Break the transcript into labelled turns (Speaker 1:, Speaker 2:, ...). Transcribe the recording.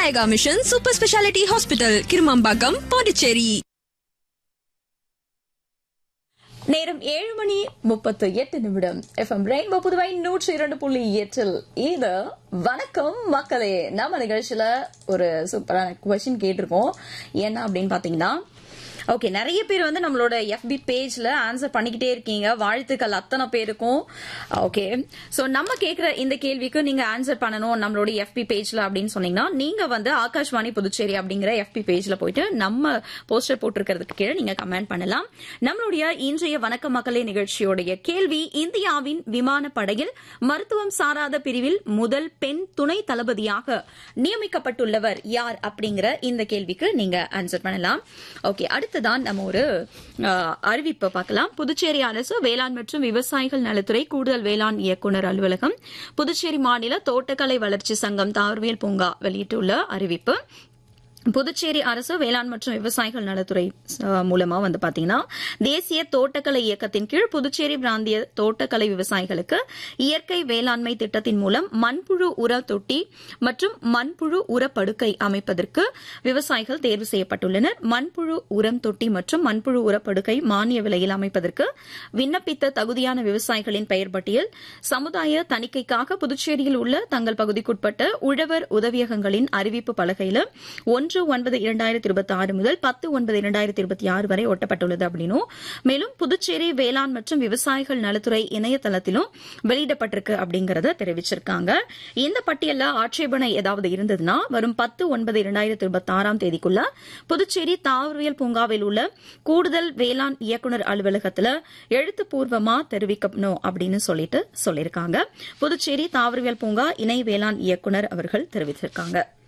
Speaker 1: Vinayaka mission super speciality hospital, Kirumampakkam, Pondicherry.
Speaker 2: நேரம் 7:38 FM rainbow Puduvai 102.8 இது வணக்கம் மக்களே. நம்ம நிகழ்ச்சியில ஒரு சூப்பரான குவெஸ்டின் கேட்டிருக்கோம். என்ன அப்படின்னு பாத்தீங்கன்னா, ஓகே, நிறைய பேர் வந்து நம்மளோட FB பேஜ்ல ஆன்சர் பண்ணிக்கிட்டே இருக்கீங்க. வாழ்த்துக்கள் அத்தனை பேருக்கும். ஓகே, சோ நம்ம கேக்குற இந்த கேள்விக்கு நீங்க ஆன்சர் பண்ணணும் நம்மளோட FB பேஜ்ல அப்படின்னு சொன்னீங்கன்னா, நீங்க வந்து ஆகாஷ்வாணி புதுச்சேரி அப்படிங்கிற FB பேஜ்ல போயிட்டு நம்ம போஸ்டர் போட்டிருக்கிறதுக்கு கீழே நீங்க கமெண்ட் பண்ணலாம். நம்மளுடைய இன்றைய வணக்க மக்களே நிகழ்ச்சியோடைய கேள்வி, இந்தியாவின் விமானப்படையில் மருத்துவம் சாராத பிரிவில் முதல் பெண் துணை தளபதியாக நியமிக்கப்பட்டுள்ளவர் யார் அப்படிங்கிற இந்த கேள்விக்கு நீங்க ஆன்சர் பண்ணலாம். ஓகே, அடுத்ததான் நம்ம ஒரு அறிவிப்பை பார்க்கலாம். புதுச்சேரி அரசு வேளாண் மற்றும் விவசாயிகள் நலத்துறை கூடுதல் வேளாண் இயக்குநர் அலுவலகம், புதுச்சேரி மாநில தோட்டக்கலை வளர்ச்சி சங்கம், தாவரவியல் பூங்கா வெளியிட்டுள்ள அறிவிப்பு. புதுச்சேரி அரசு வேளாண் மற்றும் விவசாயிகள் நலத்துறை மூலமா வந்து பாத்தீங்கன்னா, தேசிய தோட்டக்கலை இயக்கத்தின் கீழ் புதுச்சேரி பிராந்திய தோட்டக்கலை விவசாயிகளுக்கு இயற்கை வேளாண்மை திட்டத்தின் மூலம் மண்புழு உர தொட்டி மற்றும் மண்புழு உரப்படுக்கை அமைப்பதற்கு விவசாயிகள் தேர்வு செய்யப்பட்டுள்ளனர். மண்புழு உரம் தொட்டி மற்றும் மண்புழு உரப்படுக்கை மானிய விலையில் அமைப்பதற்கு விண்ணப்பித்த தகுதியான விவசாயிகளின் பெயர் பட்டியல் சமுதாய தணிக்கைக்காக புதுச்சேரியில் உள்ள தங்கள் பகுதிக்குட்பட்ட உழவர் உதவியகங்களின் அறிவிப்பு பலகையில் 1/9/2026 முதல் 10/9/2026 வரை ஒட்டப்பட்டுள்ளது அப்படின்னும், மேலும் புதுச்சேரி வேளாண் மற்றும் விவசாயிகள் நலத்துறை இணையதளத்திலும் வெளியிடப்பட்டிருக்கு அப்படிங்கறத தெரிவிச்சிருக்காங்க. இந்த பட்டியல்ல ஆட்சேபனை ஏதாவது இருந்ததுன்னா வரும் 10/9/2026 தேதிக்குள்ள புதுச்சேரி தாவரவியல் பூங்காவில் உள்ள கூடுதல் வேளாண் இயக்குநர் அலுவலகத்துல எழுத்துப்பூர்வமா தெரிவிக்கணும் அப்படின்னு சொல்லியிருக்காங்க. புதுச்சேரி தாவரவியல் பூங்கா இணை வேளாண் இயக்குநர் அவர்கள் தெரிவித்திருக்காங்க.